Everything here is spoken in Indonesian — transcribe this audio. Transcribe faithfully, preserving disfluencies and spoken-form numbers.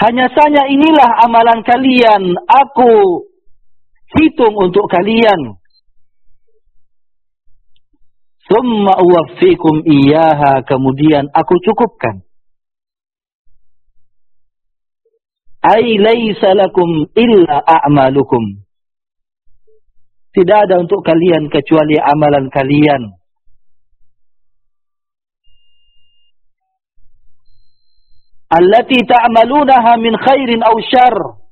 Hanya saja inilah amalan kalian, aku hitung untuk kalian. Summa uwaffikum iyyaha, kemudian aku cukupkan. Ai laisa lakum illa a'malukum. Tidak ada untuk kalian kecuali amalan kalian. Allati ta'malunaha min khairin aw syarr.